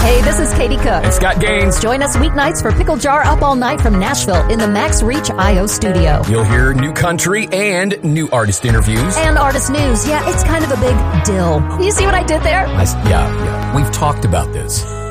Hey, this is Katie Cook. And Scott Gaines. Join us weeknights for Pickle Jar Up All Night from Nashville in the Max Reach IO studio. You'll hear new country and new artist interviews. And artist news. Yeah, it's kind of a big deal. You see what I did there? Yeah. We've talked about this.